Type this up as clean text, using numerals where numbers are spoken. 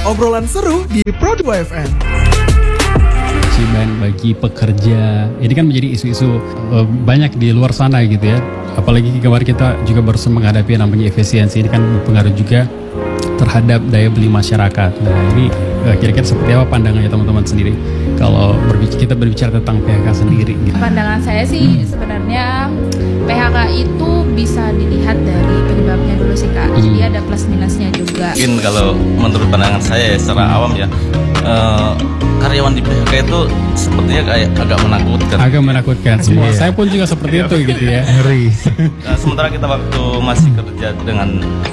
Obrolan seru di Pro 2 FM. Kewajiban bagi pekerja ini kan menjadi isu-isu banyak di luar sana gitu ya. Apalagi kemarin kita juga baru menghadapi namanya efisiensi, ini kan berpengaruh juga terhadap daya beli masyarakat. Nah ini kira-kira seperti apa pandangannya teman-teman sendiri kalau kita berbicara tentang PHK sendiri gitu. Pandangan saya sih sebenarnya PHK itu bisa dilihat dari penyebabnya dulu sih Kak. Jadi ada plus minusnya juga. Mungkin kalau menurut pandangan saya secara awam ya, karyawan di PHK itu sepertinya kayak agak menakutkan. Agak menakutkan. Semua. Saya pun juga seperti itu gitu ya. Ngeri. Sementara kita waktu masih kerja dengan